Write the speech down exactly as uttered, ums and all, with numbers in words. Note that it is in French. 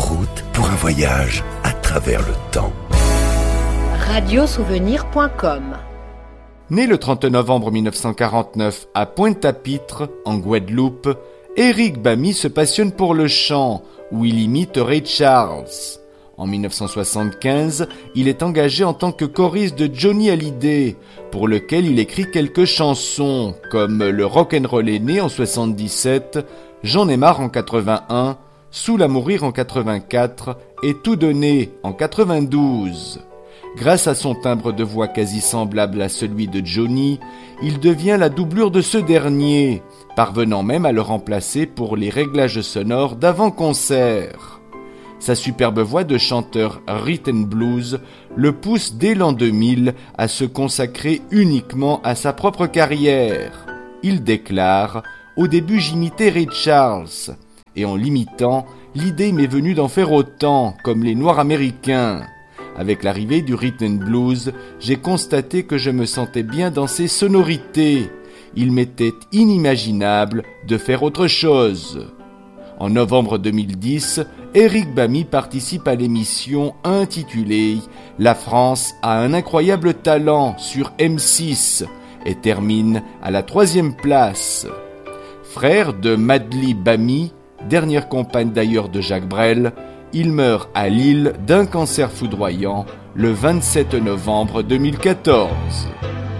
route pour un voyage à travers le temps. radiosouvenir point com. Né le trente novembre mille neuf cent quarante-neuf à Pointe-à-Pitre, en Guadeloupe, Éric Bamy se passionne pour le chant, où il imite Ray Charles. En mille neuf cent soixante-quinze, il est engagé en tant que choriste de Johnny Hallyday, pour lequel il écrit quelques chansons, comme Le Rock'n'Roll est né en soixante-dix-sept, J'en ai marre en quatre-vingt-un, Saoul à mourir en quatre-vingt-quatre et Tout donné en quatre-vingt-douze. Grâce à son timbre de voix quasi semblable à celui de Johnny, il devient la doublure de ce dernier, parvenant même à le remplacer pour les réglages sonores d'avant-concert. Sa superbe voix de chanteur rhythm blues le pousse dès l'an deux mille à se consacrer uniquement à sa propre carrière. Il déclare « Au début j'imitais Ray Charles, et en l'imitant, l'idée m'est venue d'en faire autant, comme les Noirs américains. Avec l'arrivée du rhythm blues, j'ai constaté que je me sentais bien dans ces sonorités. Il m'était inimaginable de faire autre chose. » En novembre deux mille dix, Éric Bamy participe à l'émission intitulée « La France a un incroyable talent » sur M six et termine à la troisième place. Frère de Madly Bamy, dernière compagne d'ailleurs de Jacques Brel, il meurt à Lille d'un cancer foudroyant le vingt-sept novembre deux mille quatorze.